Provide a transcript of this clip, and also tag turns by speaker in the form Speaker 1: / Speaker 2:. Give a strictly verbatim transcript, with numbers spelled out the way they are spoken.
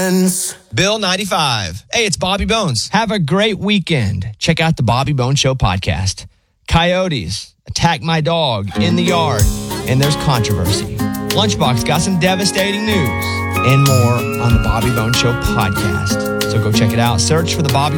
Speaker 1: friends.
Speaker 2: Bill ninety-five. Hey, it's Bobby Bones.
Speaker 3: Have a great weekend. Check out the Bobby Bones Show podcast. Coyotes attack my dog in the yard, and there's controversy. Lunchbox got some devastating news and more on the Bobby Bones Show podcast. So go check it out. Search for the Bobby